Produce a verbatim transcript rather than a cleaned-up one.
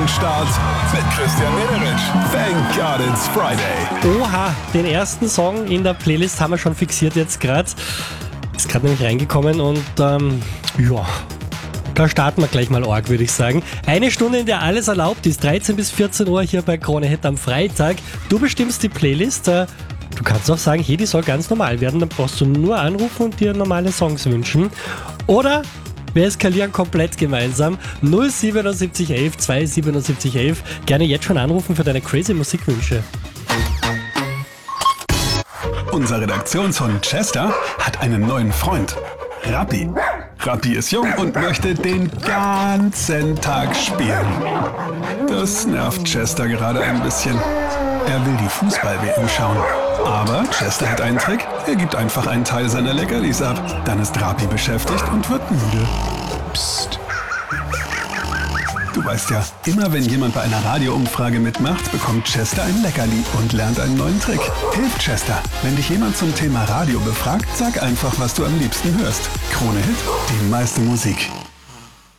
Wochenstart mit Christian Mederich. Thank God it's Friday. Oha, den ersten Song in der Playlist haben wir schon fixiert jetzt gerade. Ist gerade nämlich reingekommen und ähm, ja, da starten wir gleich mal arg, würde ich sagen. Eine Stunde, in der alles erlaubt ist, dreizehn bis vierzehn Uhr hier bei Krone Hit am Freitag. Du bestimmst die Playlist. Äh, du kannst auch sagen, hey, die soll ganz normal werden. Dann brauchst du nur anrufen und dir normale Songs wünschen. Oder wir eskalieren komplett gemeinsam. null siebenundsiebzig elf zweihundertsiebenundsiebzig elf. Gerne jetzt schon anrufen für deine crazy Musikwünsche. Unser Redaktionshund Chester hat einen neuen Freund. Rappi. Rappi ist jung und möchte den ganzen Tag spielen. Das nervt Chester gerade ein bisschen. Er will die Fußball-W M schauen. Aber Chester hat einen Trick. Er gibt einfach einen Teil seiner Leckerlis ab. Dann ist Rappi beschäftigt und wird müde. Psst. Du weißt ja, immer wenn jemand bei einer Radioumfrage mitmacht, bekommt Chester ein Leckerli und lernt einen neuen Trick. Hilf Chester. Wenn dich jemand zum Thema Radio befragt, sag einfach, was du am liebsten hörst. Krone Hit, die meiste Musik.